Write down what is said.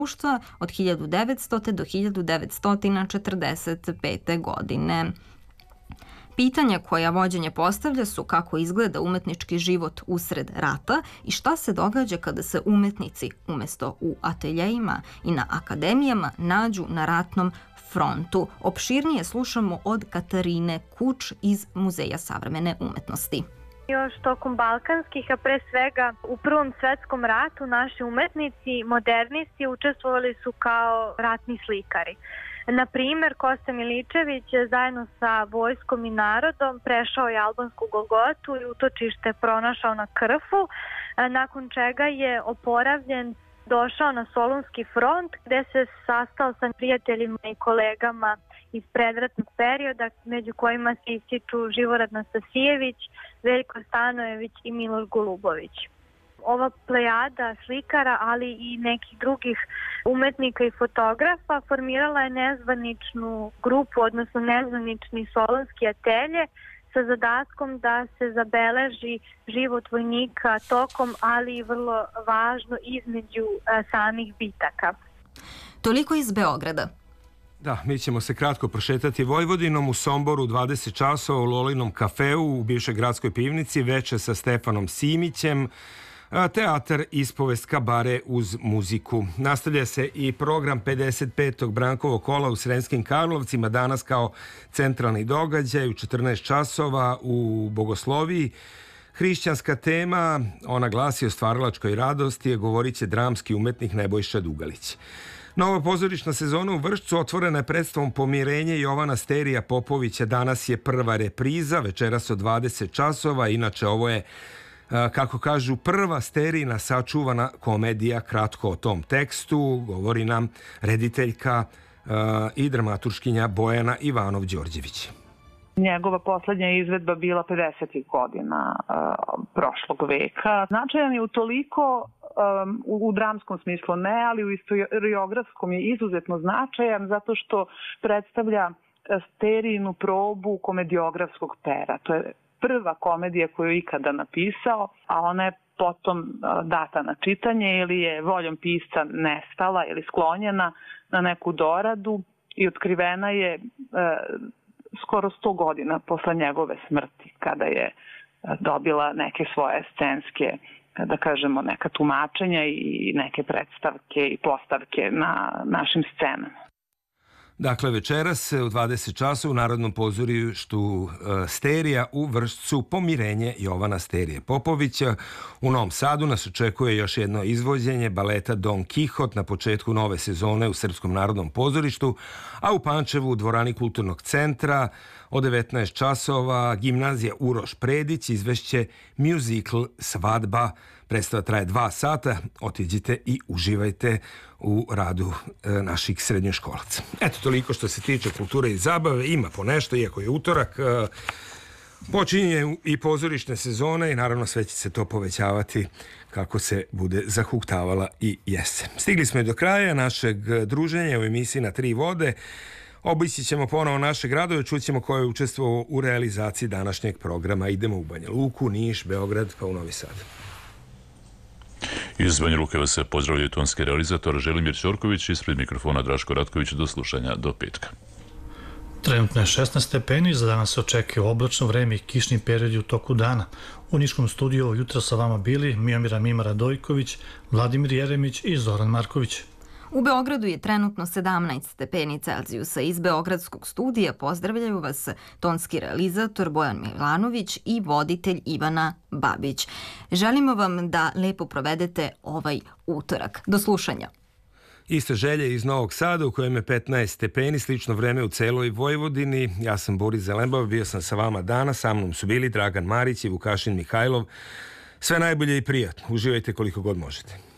društva od 1900. do 1945. godine. Pitanja koja vođenje postavlja su kako izgleda umetnički život usred rata i šta se događa kada se umetnici umesto u ateljejima i na akademijama nađu na ratnom frontu. Opširnije slušamo od Katarine Kuč iz Muzeja savremene umetnosti. Još tokom balkanskih, a pre svega u Prvom svetskom ratu, naši umetnici, modernisti učestvovali su kao ratni slikari. Na primer, Kosta Miličević zajedno sa vojskom i narodom prešao je albansku Golgotu i utočište pronašao na Krfu, nakon čega je oporavljen, došao na Solunski front gde se sastao sa prijateljima i kolegama iz predratnog perioda, među kojima se ističu Živorad Nastasijević, Veljko Stanojević i Miloš Golubović. Ova plejada slikara, ali i nekih drugih umetnika i fotografa formirala je nezvaničnu grupu, odnosno nezvanični solunski atelje sa zadatkom da se zabeleži život vojnika tokom, ali i vrlo važno između samih bitaka. Toliko iz Beograda. Da, mi ćemo se kratko prošetati Vojvodinom. U Somboru 20 časova u Lolinom kafeu u bivšoj gradskoj pivnici, veče sa Stefanom Simićem, teatar ispovest kabare uz muziku. Nastavlja se i program 55. Brankovog kola u Sremskim Karlovcima, danas kao centralni događaj u 14 časova u Bogosloviji. Hrišćanska tema, ona glasi o stvaralačkoj radosti, govorit će dramski umetnik Nebojša Dugalić. Nova pozorišna sezona u Vršcu otvorena je predstavom Pomirenje Jovana Sterija Popovića. Danas je prva repriza, večeras od 20 časova. Inače, ovo je, kako kažu, prva Sterijina sačuvana komedija. Kratko o tom tekstu govori nam rediteljka i dramaturškinja Bojana Ivanov-Đorđević. Njegova poslednja izvedba bila 50. godina prošlog veka. Značajan je utoliko, u dramskom smislu ne, ali u istoriografskom je izuzetno značajan zato što predstavlja Sterijinu probu komediografskog pera. To je prva komedija koju je ikada napisao, a ona je potom data na čitanje ili je voljom pisca nestala ili sklonjena na neku doradu i otkrivena je skoro 100 godina posle njegove smrti, kada je dobila neke svoje scenske, da kažemo, neka tumačenja i neke predstavke i postavke na našim scenama. Dakle, večeras u 20 časa u Narodnom pozorištu Sterija u Vršcu Pomirenje Jovana Sterije Popovića. U Novom Sadu nas očekuje još jedno izvođenje baleta Don Kihot na početku nove sezone u Srpskom narodnom pozorištu, a u Pančevu u dvorani Kulturnog centra od 19 časova gimnazija Uroš Predić izvešće muzikl Svadba. Predstava traje 2 sata, otiđite i uživajte u radu naših srednjoškolaca. Eto, toliko što se tiče kulture i zabave. Ima po nešto, iako je utorak. Počinje i pozorišne sezone i naravno sve će se to povećavati kako se bude zahuktavala i jesen. Stigli smo i do kraja našeg druženja u emisiji Na 3 vode. Obići ćemo ponovo naše gradove, čućemo ko je učestvovao u realizaciji današnjeg programa. Idemo u Banja Luku, Niš, Beograd pa u Novi Sad. Iz Banja Luke vas se pozdravljaju tonski realizator Želimir Ćorković, ispred mikrofona Draško Ratković. Do slušanja do petka. Trenutno je 16 stepeni, za danas se očekuje oblačno vreme i kišni periodi u toku dana. U niškom studiju ovog jutra sa vama bili Miomira Mimara Dojković, Vladimir Jeremić i Zoran Marković. U Beogradu je trenutno 17 stepeni Celzijusa. Iz Beogradskog studija pozdravljaju vas tonski realizator Bojan Milanović i voditelj Ivana Babić. Želimo vam da lepo provedete ovaj utorak. Do slušanja. Iste želje iz Novog Sada u kojem je 15 stepeni, slično vreme u celoj Vojvodini. Ja sam Boris Zelembov, bio sam sa vama danas. Sa mnom su bili Dragan Marić i Vukašin Mihajlov. Sve najbolje i prijatno. Uživajte koliko god možete.